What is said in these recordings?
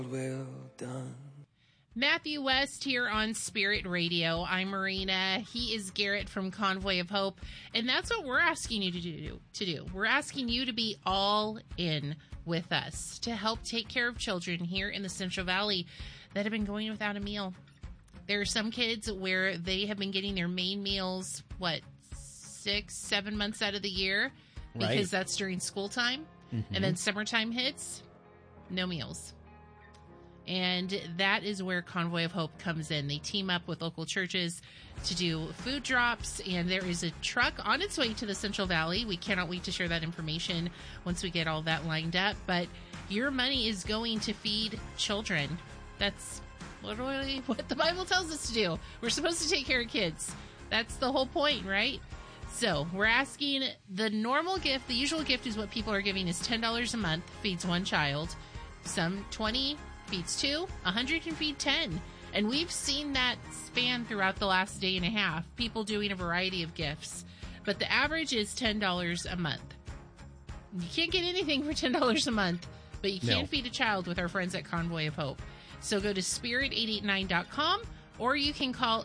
Well done. Matthew West here on Spirit Radio. I'm Marina. He is Garrett from Convoy of Hope. And that's what we're asking you to do. We're asking you to be all in with us to help take care of children here in the Central Valley that have been going without a meal. There are some kids where they have been getting their main meals, 6-7 months out of the year, because that's during school time. Mm-hmm. And then summertime hits, no meals. And that is where Convoy of Hope comes in. They team up with local churches to do food drops, and there is a truck on its way to the Central Valley. We cannot wait to share that information once we get all that lined up. But your money is going to feed children. That's literally what the Bible tells us to do. We're supposed to take care of kids. That's the whole point, right? So we're asking the normal gift. The usual gift is what people are giving is $10 a month, feeds one child. Some 20 feeds 2, 100 can feed 10. And we've seen that span throughout the last day and a half, people doing a variety of gifts. But the average is $10 a month. You can't get anything for $10 a month, but you can feed a child with our friends at Convoy of Hope. So go to spirit889.com, or you can call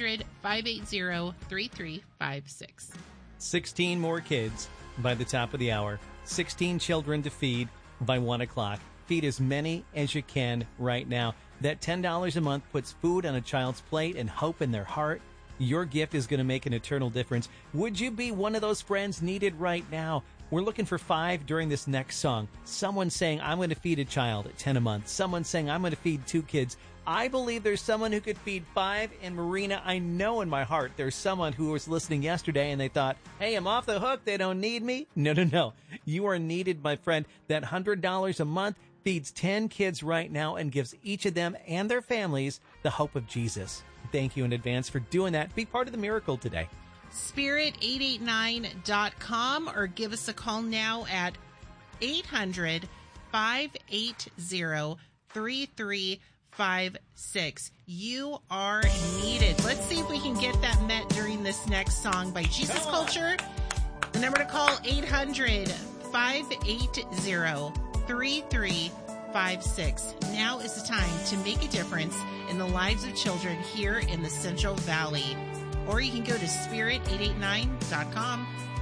800-580-3356. 16 more kids by the top of the hour. 16 children to feed by 1 o'clock. Feed as many as you can right now. That $10 a month puts food on a child's plate and hope in their heart. Your gift is going to make an eternal difference. Would you be one of those friends needed right now? We're looking for 5 during this next song. Someone saying, I'm going to feed a child at 10 a month. Someone saying, I'm going to feed 2 kids. I believe there's someone who could feed 5. And Marina, I know in my heart there's someone who was listening yesterday and they thought, hey, I'm off the hook. They don't need me. No. You are needed, my friend. That $100 a month feeds 10 kids right now and gives each of them and their families the hope of Jesus. Thank you in advance for doing that. Be part of the miracle today. Spirit889.com, or give us a call now at 800-580-3356. You are needed. Let's see if we can get that met during this next song by Jesus Culture. The number to call, 800-580-3356. Now is the time to make a difference in the lives of children here in the Central Valley. Or you can go to spirit889.com.